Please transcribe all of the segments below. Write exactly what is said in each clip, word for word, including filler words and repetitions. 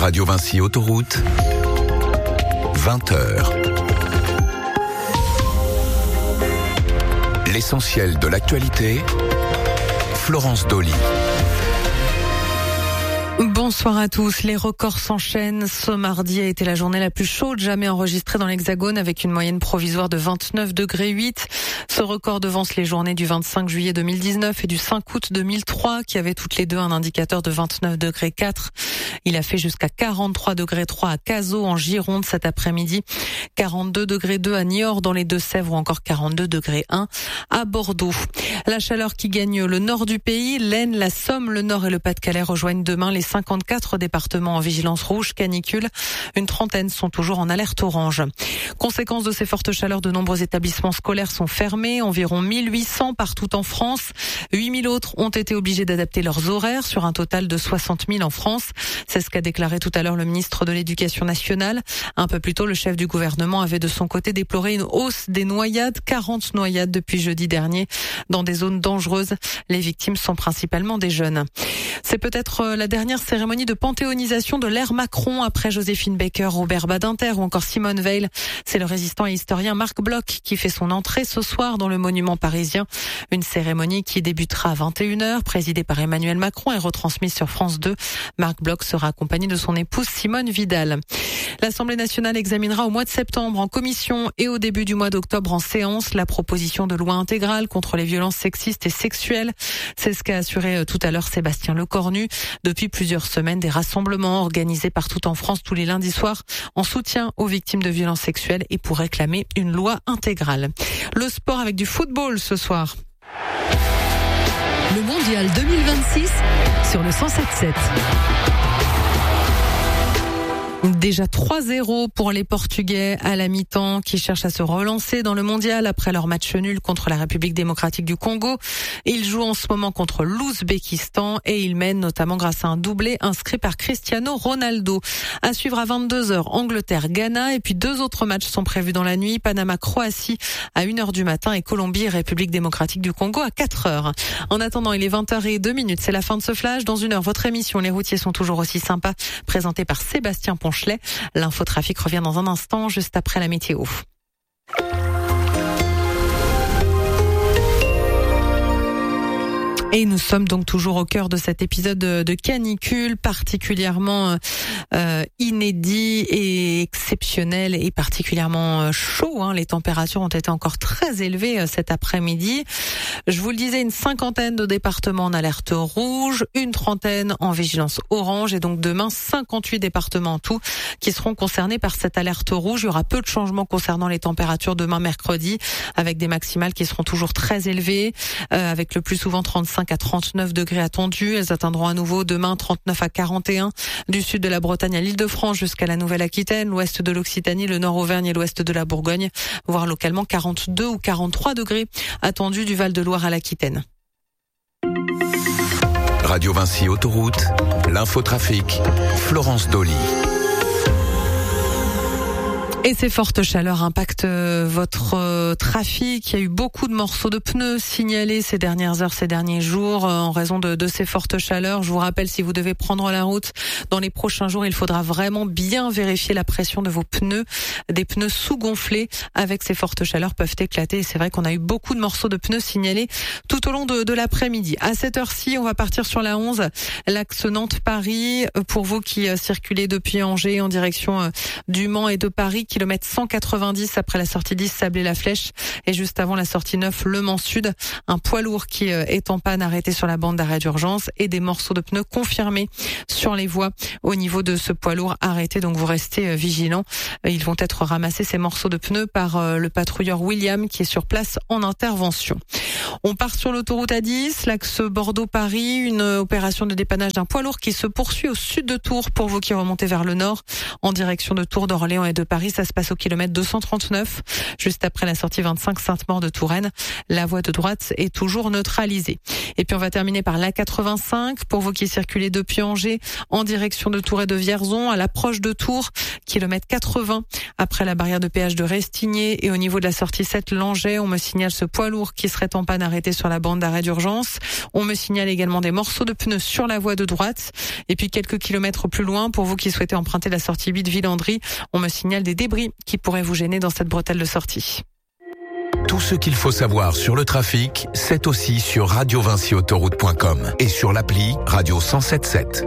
Radio Vinci Autoroute, vingt heures. L'essentiel de l'actualité, Florence Dolly. Bonsoir à tous. Les records s'enchaînent. Ce mardi a été la journée la plus chaude jamais enregistrée dans l'Hexagone avec une moyenne provisoire de vingt-neuf degrés huit. Ce record devance les journées du vingt-cinq juillet deux mille dix-neuf et du cinq août deux mille trois qui avaient toutes les deux un indicateur de vingt-neuf degrés quatre. Il a fait jusqu'à quarante-trois degrés trois à Cazaux en Gironde cet après-midi, quarante-deux degrés deux à Niort dans les Deux-Sèvres ou encore quarante-deux degrés un à Bordeaux. La chaleur qui gagne le nord du pays, l'Aisne, la Somme, le Nord et le Pas-de-Calais rejoignent demain les cinquante-quatre départements en vigilance rouge canicule. Une trentaine sont toujours en alerte orange. Conséquence de ces fortes chaleurs, de nombreux établissements scolaires sont fermés, environ mille huit cents partout en France. huit mille autres ont été obligés d'adapter leurs horaires sur un total de soixante mille en France. C'est ce qu'a déclaré tout à l'heure le ministre de l'Éducation nationale. Un peu plus tôt, le chef du gouvernement avait de son côté déploré une hausse des noyades, quarante noyades depuis jeudi dernier dans des zones dangereuses. Les victimes sont principalement des jeunes. C'est peut-être la dernière cérémonie de panthéonisation de l'ère Macron après Joséphine Baker, Robert Badinter ou encore Simone Veil. C'est le résistant et historien Marc Bloch qui fait son entrée ce soir dans le monument parisien. Une cérémonie qui débutera à vingt et une heures, présidée par Emmanuel Macron et retransmise sur France deux. Marc Bloch sera accompagné de son épouse Simone Vidal. L'Assemblée nationale examinera au mois de septembre en commission et au début du mois d'octobre en séance la proposition de loi intégrale contre les violences sexistes et sexuelles. C'est ce qu'a assuré tout à l'heure Sébastien Lecornu. Depuis plusieurs semaines, des rassemblements organisés partout en France tous les lundis soirs en soutien aux victimes de violences sexuelles et pour réclamer une loi intégrale. Le sport avec du football ce soir. Le mondial deux mille vingt-six sur le cent sept sept. Déjà trois zéro pour les Portugais à la mi-temps qui cherchent à se relancer dans le mondial après leur match nul contre la République démocratique du Congo. Ils jouent en ce moment contre l'Ouzbékistan et ils mènent notamment grâce à un doublé inscrit par Cristiano Ronaldo. À suivre à vingt-deux heures, Angleterre-Ghana et puis deux autres matchs sont prévus dans la nuit. Panama-Croatie à une heure du matin et Colombie-République démocratique du Congo à quatre heures. En attendant, il est vingt heures zéro deux. C'est la fin de ce flash. Dans une heure, votre émission Les routiers sont toujours aussi sympas, présentée par Sébastien Ponchelet. L'infotrafic revient dans un instant, juste après la météo. Et nous sommes donc toujours au cœur de cet épisode de canicule particulièrement euh, inédit et exceptionnel et particulièrement chaud. Hein. Les températures ont été encore très élevées cet après-midi. Je vous le disais, une cinquantaine de départements en alerte rouge, une trentaine en vigilance orange et donc demain cinquante-huit départements en tout qui seront concernés par cette alerte rouge. Il y aura peu de changements concernant les températures demain mercredi avec des maximales qui seront toujours très élevées euh, avec le plus souvent trente-cinq à trente-neuf degrés attendus. Elles atteindront à nouveau demain trente-neuf à quarante et un du sud de la Bretagne à l'Île-de-France jusqu'à la Nouvelle-Aquitaine, l'ouest de l'Occitanie, le nord-Auvergne et l'ouest de la Bourgogne, voire localement quarante-deux ou quarante-trois degrés attendus du Val-de-Loire à l'Aquitaine. Radio Vinci Autoroute, l'infotrafic, Florence Dolly. Et ces fortes chaleurs impactent votre euh, trafic. Il y a eu beaucoup de morceaux de pneus signalés ces dernières heures, ces derniers jours, euh, en raison de, de ces fortes chaleurs. Je vous rappelle, si vous devez prendre la route dans les prochains jours, il faudra vraiment bien vérifier la pression de vos pneus. Des pneus sous-gonflés avec ces fortes chaleurs peuvent éclater. Et c'est vrai qu'on a eu beaucoup de morceaux de pneus signalés tout au long de, de l'après-midi. À cette heure-ci, on va partir sur la onze, l'axe Nantes-Paris. Pour vous qui euh, circulez depuis Angers en direction euh, du Mans et de Paris, kilomètre cent quatre-vingt-dix après la sortie dix Sablé-la-Flèche et juste avant la sortie neuf Le Mans Sud, un poids lourd qui est en panne arrêté sur la bande d'arrêt d'urgence et des morceaux de pneus confirmés sur les voies au niveau de ce poids lourd arrêté, donc vous restez vigilants. Ils vont être ramassés ces morceaux de pneus par le patrouilleur William qui est sur place en intervention. On part sur l'autoroute A dix, l'axe Bordeaux-Paris, une opération de dépannage d'un poids lourd qui se poursuit au sud de Tours pour vous qui remontez vers le nord en direction de Tours, d'Orléans et de Paris. Ça ça se passe au kilomètre deux cent trente-neuf, juste après la sortie vingt-cinq Sainte-Maure de Touraine. La voie de droite est toujours neutralisée. Et puis on va terminer par l'A quatre-vingt-cinq. Pour vous qui circulez depuis Angers en direction de Tours et de Vierzon, à l'approche de Tours, kilomètre quatre-vingts, après la barrière de péage de Restigné et au niveau de la sortie sept Langeais, on me signale ce poids lourd qui serait en panne arrêté sur la bande d'arrêt d'urgence. On me signale également des morceaux de pneus sur la voie de droite. Et puis quelques kilomètres plus loin, pour vous qui souhaitez emprunter la sortie huit Villandry, on me signale des débris qui pourraient vous gêner dans cette bretelle de sortie. Tout ce qu'il faut savoir sur le trafic, c'est aussi sur radio vinci autoroute point com et sur l'appli Radio cent sept sept.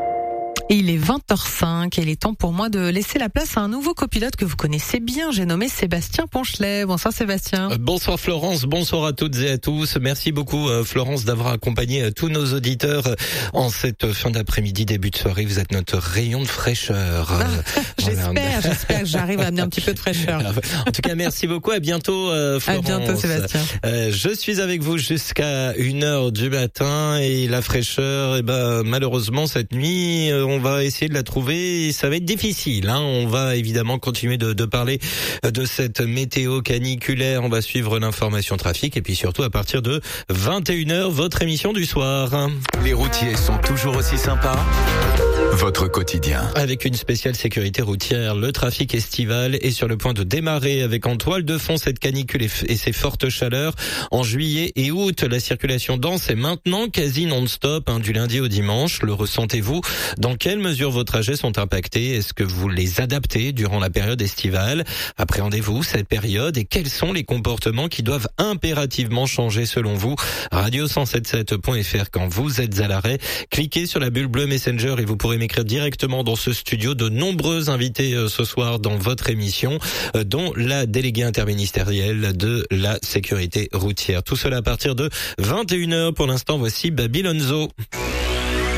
Et il est vingt heures cinq et il est temps pour moi de laisser la place à un nouveau copilote que vous connaissez bien. J'ai nommé Sébastien Ponchelet. Bonsoir Sébastien. Euh, bonsoir Florence, bonsoir à toutes et à tous. Merci beaucoup euh, Florence d'avoir accompagné euh, tous nos auditeurs euh, en cette fin d'après-midi, début de soirée. Vous êtes notre rayon de fraîcheur. Euh, j'espère, voilà. j'espère que j'arrive à amener un petit peu de fraîcheur. En tout cas, merci beaucoup. À bientôt euh, Florence. À bientôt Sébastien. Euh, je suis avec vous jusqu'à une heure du matin et la fraîcheur, eh ben, malheureusement cette nuit, euh, on va essayer de la trouver, ça va être difficile. Hein. On va évidemment continuer de, de parler de cette météo caniculaire. On va suivre l'information trafic et puis surtout à partir de vingt et une heures, votre émission du soir. Les routiers sont toujours aussi sympas. Votre quotidien. Avec une spéciale sécurité routière, le trafic estival est sur le point de démarrer avec en toile de fond cette canicule et ses fortes chaleurs. En juillet et août, la circulation dense est maintenant quasi non-stop, hein, du lundi au dimanche. Le ressentez-vous? Dans quelle mesure vos trajets sont impactés? Est-ce que vous les adaptez durant la période estivale? Appréhendez-vous cette période et quels sont les comportements qui doivent impérativement changer selon vous? radio cent soixante-dix-sept point f r quand vous êtes à l'arrêt. Cliquez sur la bulle bleue Messenger et vous pourrez m'écrire directement dans ce studio. De nombreux invités euh, ce soir dans votre émission, euh, dont la déléguée interministérielle de la sécurité routière. Tout cela à partir de vingt et une heures. Pour l'instant, voici Babylonzo.